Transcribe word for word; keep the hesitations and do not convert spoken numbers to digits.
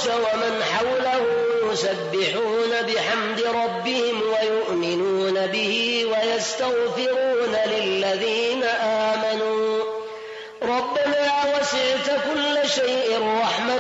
العرش ومن حوله يسبحون بحمد ربهم ويؤمنون به ويستغفرون للذين آمنوا ربنا وسعت كل شيء رحمة